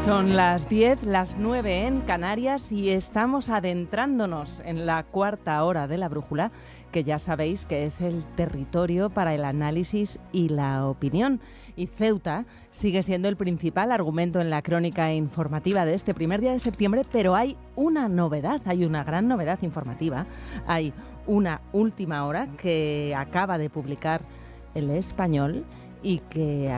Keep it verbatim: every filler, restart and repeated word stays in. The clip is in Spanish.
Son las diez, las nueve en Canarias y estamos adentrándonos en la cuarta hora de la brújula, que ya sabéis que es el territorio para el análisis y la opinión. Y Ceuta sigue siendo el principal argumento en la crónica informativa de este primer día de septiembre, pero hay una novedad, hay una gran novedad informativa. Hay una última hora que acaba de publicar El Español y que